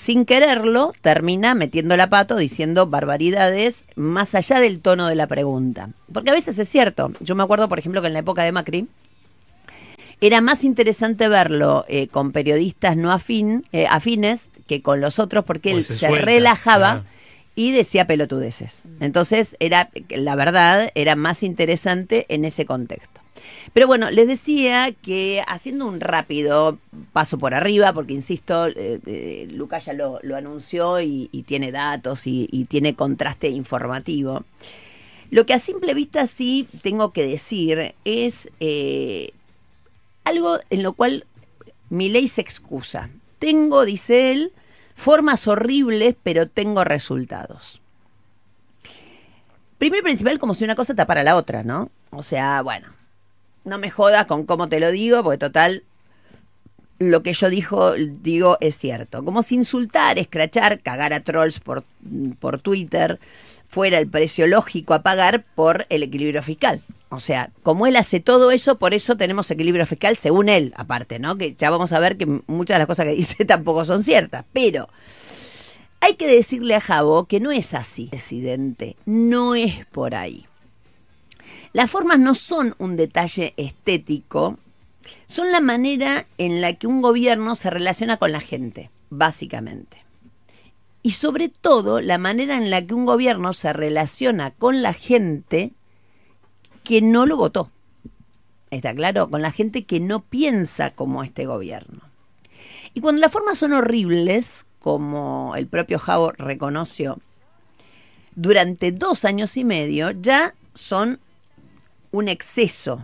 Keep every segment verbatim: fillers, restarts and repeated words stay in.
sin quererlo, termina metiendo la pato diciendo barbaridades más allá del tono de la pregunta. Porque a veces es cierto. Yo me acuerdo, por ejemplo, que en la época de Macri era más interesante verlo eh, con periodistas no afín, eh, afines que con los otros, porque pues él se, se relajaba ah. y decía pelotudeces. Entonces, era, la verdad, era más interesante en ese contexto. Pero bueno, les decía que haciendo un rápido paso por arriba, porque insisto, eh, eh, Lucas ya lo, lo anunció y, y tiene datos y, y tiene contraste informativo. Lo que a simple vista sí tengo que decir es eh, algo en lo cual Milei se excusa. Tengo, dice él, formas horribles, pero tengo resultados. Primero y principal, como si una cosa tapara la otra, ¿no? O sea, bueno, no me jodas con cómo te lo digo, porque total, lo que yo dijo, digo es cierto. Como si insultar, escrachar, cagar a trolls por, por Twitter fuera el precio lógico a pagar por el equilibrio fiscal. O sea, como él hace todo eso, por eso tenemos equilibrio fiscal, según él, aparte, ¿no? Que ya vamos a ver que muchas de las cosas que dice tampoco son ciertas. Pero hay que decirle a Jabo que no es así, presidente. No es por ahí. Las formas no son un detalle estético, son la manera en la que un gobierno se relaciona con la gente, básicamente. Y sobre todo, la manera en la que un gobierno se relaciona con la gente que no lo votó. ¿Está claro? Con la gente que no piensa como este gobierno. Y cuando las formas son horribles, como el propio Jabo reconoció, durante dos años y medio ya son un exceso.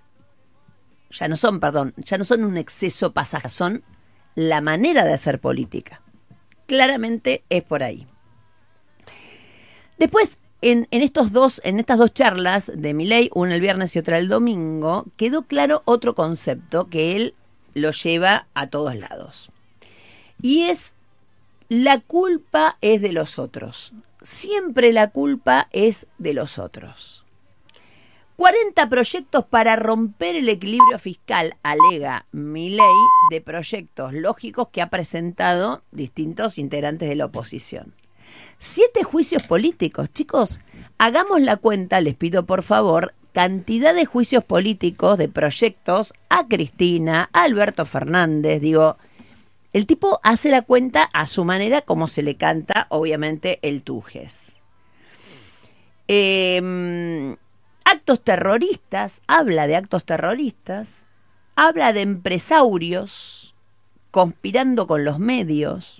Ya no son, perdón, ya no son un exceso pasaje, son la manera de hacer política. Claramente es por ahí. Después, En, en, estos dos, en estas dos charlas de Milei, una el viernes y otra el domingo, quedó claro otro concepto que él lo lleva a todos lados. Y es, la culpa es de los otros. Siempre la culpa es de los otros. cuarenta proyectos para romper el equilibrio fiscal, alega Milei, de proyectos lógicos que ha presentado distintos integrantes de la oposición. Siete juicios políticos, chicos, hagamos la cuenta, les pido por favor, cantidad de juicios políticos, de proyectos a Cristina, a Alberto Fernández, digo, el tipo hace la cuenta a su manera como se le canta, obviamente, el Tujes. Eh, actos terroristas, habla de actos terroristas, habla de empresarios conspirando con los medios.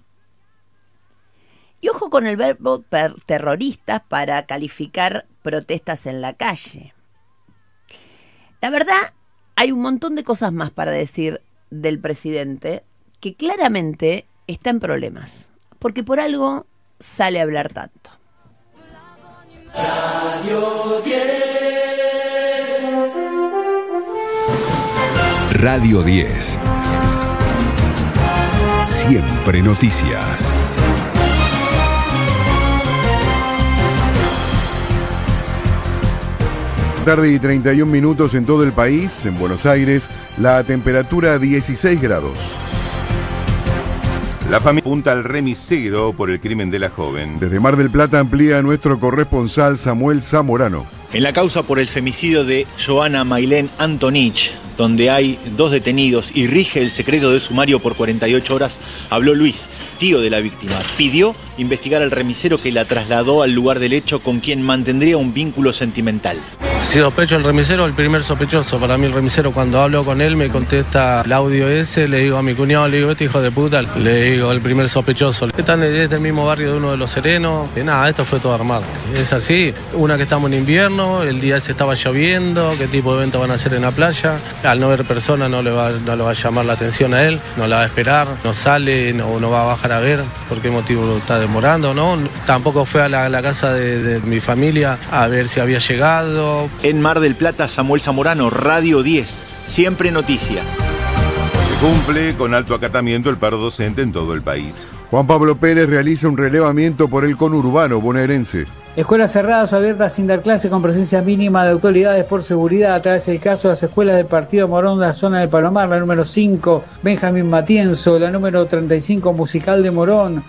Y ojo con el verbo terroristas para calificar protestas en la calle. La verdad, hay un montón de cosas más para decir del presidente que claramente está en problemas, porque por algo sale a hablar tanto. Radio diez. Radio diez. Siempre noticias. Tarde y treinta y un minutos en todo el país. En Buenos Aires, la temperatura dieciséis grados. La familia apunta al remisero por el crimen de la joven. Desde Mar del Plata amplía nuestro corresponsal Samuel Zamorano. En la causa por el femicidio de Joana Mailén Antonich, donde hay dos detenidos y rige el secreto de sumario por cuarenta y ocho horas, habló Luis, tío de la víctima. Pidió investigar al remisero que la trasladó al lugar del hecho, con quien mantendría un vínculo sentimental. Si sospecho el remisero, el primer sospechoso. Para mí el remisero, cuando hablo con él, me contesta el audio ese, le digo a mi cuñado, le digo, este hijo de puta, le digo, el primer sospechoso. Están es del mismo barrio de uno de los Serenos. Y nada, esto fue todo armado. Es así, una que estamos en invierno, el día se estaba lloviendo, qué tipo de evento van a hacer en la playa. Al no ver personas no le va, no le va a llamar la atención a él, no la va a esperar, no sale, no, no va a bajar a ver por qué motivo está demorando, ¿no? Tampoco fue a la, la casa de, de mi familia a ver si había llegado. En Mar del Plata, Samuel Zamorano, Radio diez, Siempre Noticias. Se cumple con alto acatamiento el paro docente en todo el país. Juan Pablo Pérez realiza un relevamiento por el conurbano bonaerense. Escuelas cerradas o abiertas sin dar clase con presencia mínima de autoridades por seguridad. A través del caso de las escuelas del Partido Morón de la zona del Palomar, la número cinco, Benjamín Matienzo, la número treinta y cinco, Musical de Morón,